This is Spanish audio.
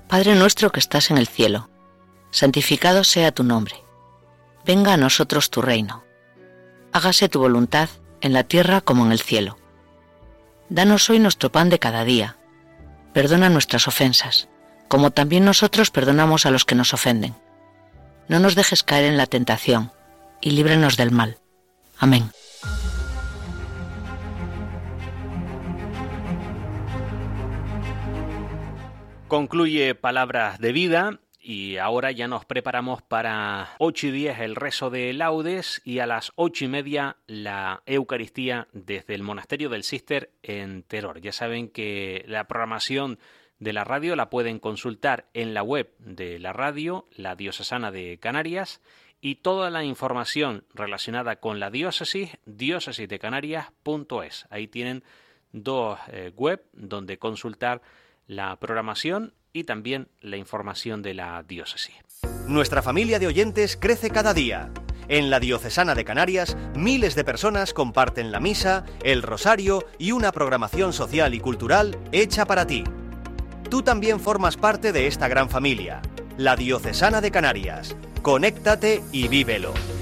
Padre nuestro que estás en el cielo, santificado sea tu nombre. Venga a nosotros tu reino. Hágase tu voluntad en la tierra como en el cielo. Danos hoy nuestro pan de cada día. Perdona nuestras ofensas, como también nosotros perdonamos a los que nos ofenden. No nos dejes caer en la tentación, y líbranos del mal. Amén. Concluye Palabras de Vida y ahora ya nos preparamos para 8:10 el rezo de laudes y a las 8:30 la Eucaristía desde el Monasterio del Císter en Teror. Ya saben que la programación de la radio la pueden consultar en la web de la radio, la Diocesana de Canarias, y toda la información relacionada con la diócesis, diócesisdecanarias.es. Ahí tienen dos web donde consultar la programación y también la información de la diócesis. Nuestra familia de oyentes crece cada día. En la Diocesana de Canarias, miles de personas comparten la misa, el rosario y una programación social y cultural hecha para ti. Tú también formas parte de esta gran familia, la Diocesana de Canarias. Conéctate y vívelo.